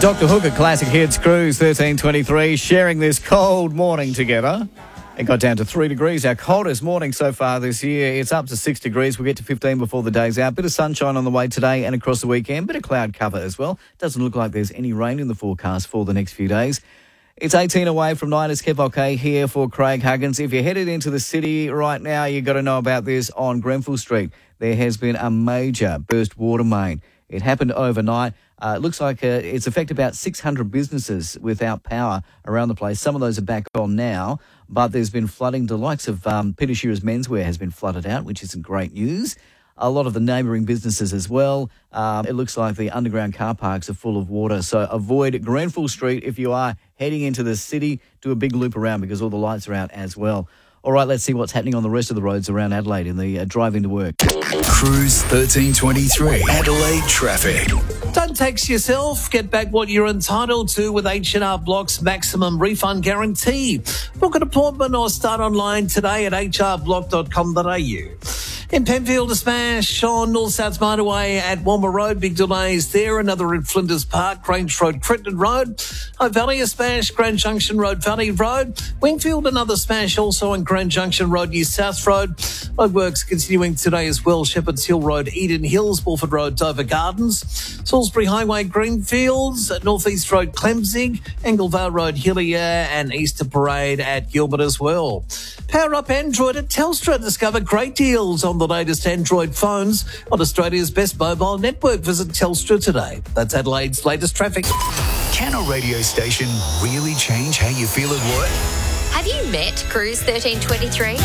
Dr. Hook at Classic Hits Cruise 1323, sharing this cold morning together. It got down to 3 degrees, our coldest morning so far this year. It's up to 6 degrees. We'll get to 15 before the day's out. Bit of sunshine on the way today and across the weekend. Bit of cloud cover as well. Doesn't look like there's any rain in the forecast for the next few days. It's 18 away from 9. It's Kev OK here for Craig Huggins. If you're headed into the city right now, you've got to know about this on Grenfell Street. There has been a major burst water main. It happened overnight. It looks like it's affected about 600 businesses without power around the place. Some of those are back on now, but there's been flooding. The likes of Peter Shearer's Menswear has been flooded out, which isn't great news. A lot of the neighbouring businesses as well. It looks like the underground car parks are full of water. So avoid Grenfell Street if you are heading into the city. Do a big loop around because all the lights are out as well. All right, let's see what's happening on the rest of the roads around Adelaide in the drive into work. Cruise 1323, Adelaide traffic. Don't tax yourself. Get back what you're entitled to with H&R Block's maximum refund guarantee. Book an appointment or start online today at hrblock.com.au. In Penfield, a smash on North-South Motorway at Walmer Road. Big delays there. Another in Flinders Park, Grange Road, Crittenden Road. High Valley, a smash, Grand Junction Road, Valley Road. Wingfield, another smash also on Grand Junction Road, New South Road. Roadworks continuing today as well. Shepherd's Hill Road, Eden Hills, Bulford Road, Dover Gardens. Salisbury Highway, Greenfields. North East Road, Clemzig. Anglevale Road, Hillier. And Easter Parade at Gilbert as well. Power up Android at Telstra. Discover great deals on the latest Android phones on Australia's best mobile network. Visit Telstra today. That's Adelaide's latest traffic. Can a radio station really change how you feel at work? Have you met Cruise 1323?